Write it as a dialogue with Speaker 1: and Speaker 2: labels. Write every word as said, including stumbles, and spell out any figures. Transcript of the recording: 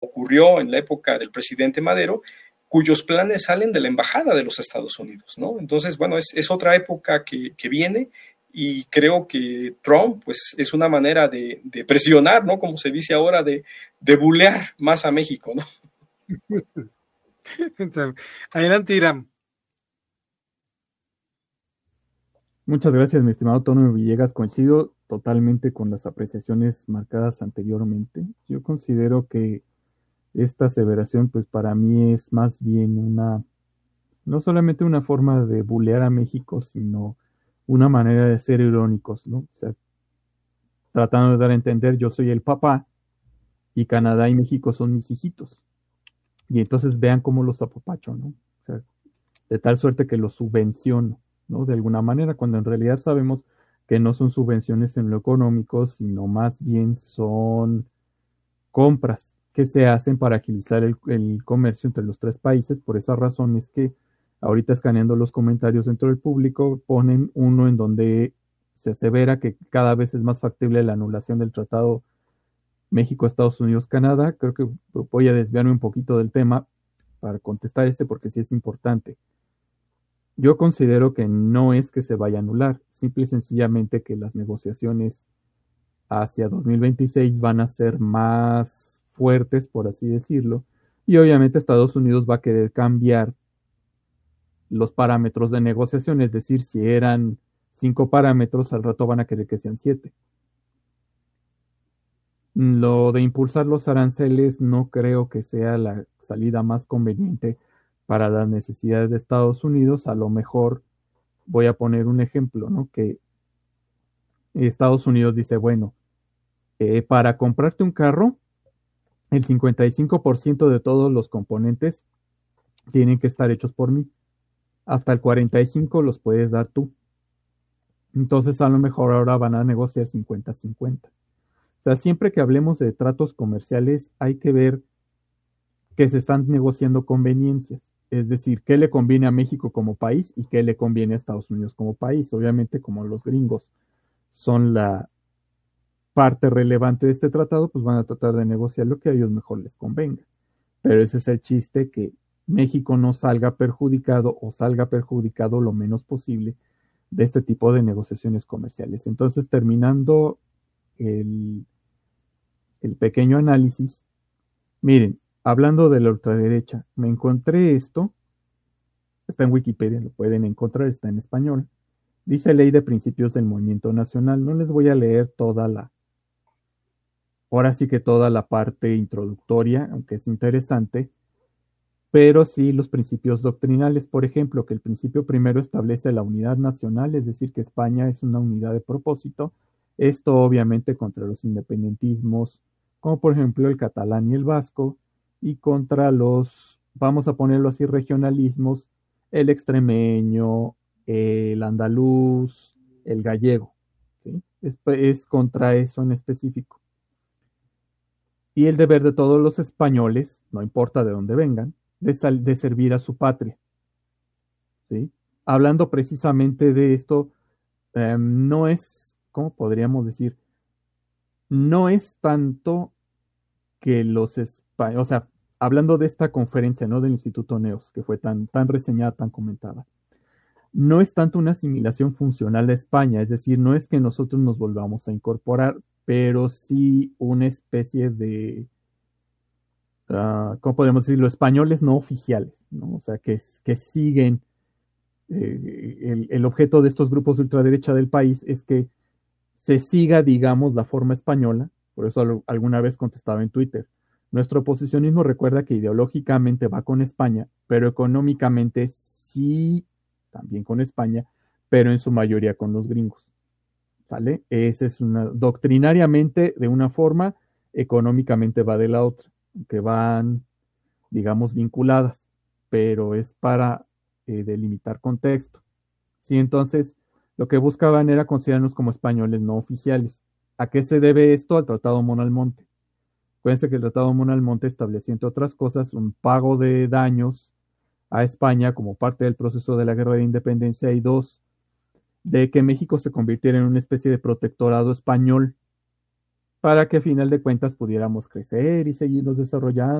Speaker 1: ocurrió en la época del presidente Madero, cuyos planes salen de la embajada de los Estados Unidos, ¿no? Entonces, bueno, es, es otra época que, que viene, y creo que Trump, pues, es una manera de, de presionar, ¿no? Como se dice ahora, de, de bulear más a México, ¿no?
Speaker 2: Adelante, Irán.
Speaker 3: Muchas gracias, mi estimado Tono Villegas. Coincido totalmente con las apreciaciones marcadas anteriormente. Yo considero que esta aseveración, pues para mí es más bien una, no solamente una forma de bulear a México, sino una manera de ser irónicos, ¿no? O sea, tratando de dar a entender, yo soy el papá y Canadá y México son mis hijitos. Y entonces vean cómo los apapacho, ¿no? O sea, de tal suerte que los subvenciono, ¿no? De alguna manera, cuando en realidad sabemos que no son subvenciones en lo económico, sino más bien son compras que se hacen para agilizar el, el comercio entre los tres países. Por esa razón es que ahorita, escaneando los comentarios dentro del público, ponen uno en donde se asevera que cada vez es más factible la anulación del tratado México, Estados Unidos, Canadá. Creo que voy a desviarme un poquito del tema para contestar este, porque sí es importante. Yo considero que no es que se vaya a anular, simple y sencillamente que las negociaciones hacia dos mil veintiséis van a ser más fuertes, por así decirlo, y obviamente Estados Unidos va a querer cambiar los parámetros de negociación, es decir, si eran cinco parámetros, al rato van a querer que sean siete. Lo de impulsar los aranceles no creo que sea la salida más conveniente para las necesidades de Estados Unidos. A lo mejor voy a poner un ejemplo, ¿no? Que Estados Unidos dice, bueno, eh, para comprarte un carro, el cincuenta y cinco por ciento de todos los componentes tienen que estar hechos por mí. Hasta el cuarenta y cinco por ciento los puedes dar tú. Entonces, a lo mejor ahora van a negociar cincuenta cincuenta. O sea, siempre que hablemos de tratos comerciales, hay que ver que se están negociando conveniencias. Es decir, qué le conviene a México como país y qué le conviene a Estados Unidos como país. Obviamente, como los gringos son la parte relevante de este tratado, pues van a tratar de negociar lo que a ellos mejor les convenga. Pero ese es el chiste, que México no salga perjudicado o salga perjudicado lo menos posible de este tipo de negociaciones comerciales. Entonces, terminando el, el pequeño análisis, miren, hablando de la ultraderecha, me encontré esto, está en Wikipedia, lo pueden encontrar, está en español. Dice Ley de Principios del Movimiento Nacional. No les voy a leer toda la, ahora sí que toda la parte introductoria, aunque es interesante, pero sí los principios doctrinales. Por ejemplo, que el principio primero establece la unidad nacional, es decir, que España es una unidad de propósito. Esto obviamente contra los independentismos, como por ejemplo el catalán y el vasco, y contra los, vamos a ponerlo así, regionalismos, el extremeño, el andaluz, el gallego, ¿sí? Es, es contra eso en específico. Y el deber de todos los españoles, no importa de dónde vengan, de, sal, de servir a su patria, ¿sí? Hablando precisamente de esto, eh, no es, ¿cómo podríamos decir? No es tanto que los españoles, o sea, hablando de esta conferencia, ¿no? Del Instituto Neos, que fue tan, tan reseñada, tan comentada, no es tanto una asimilación funcional a España, es decir, no es que nosotros nos volvamos a incorporar, pero sí una especie de, uh, ¿cómo podemos decirlo? Españoles no oficiales, ¿no? O sea, que, que siguen, eh, el, el objeto de estos grupos de ultraderecha del país es que se siga, digamos, la forma española. Por eso alguna vez contestaba en Twitter, nuestro oposicionismo recuerda que ideológicamente va con España, pero económicamente sí, también con España, pero en su mayoría con los gringos, ¿sale? Esa es una, doctrinariamente de una forma, económicamente va de la otra, que van, digamos, vinculadas, pero es para eh, delimitar contexto. Sí, entonces, lo que buscaban era considerarnos como españoles no oficiales. ¿A qué se debe esto? Al Tratado Monalmonte. Acuérdense que el Tratado Monalmonte establecía, entre otras cosas, un pago de daños a España como parte del proceso de la Guerra de Independencia, y dos, de que México se convirtiera en una especie de protectorado español para que a final de cuentas pudiéramos crecer y seguirnos desarrollando